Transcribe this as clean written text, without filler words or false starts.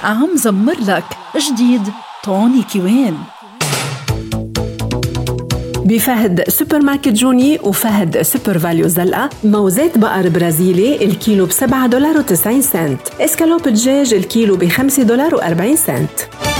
عم زمر لك جديد طوني كيوان. بفهد سوبر ماركت جوني وفهد سوبر فاليو زلقة موزات بقر برازيلي الكيلو $7.90. اسكالوب دجاج الكيلو $5.40.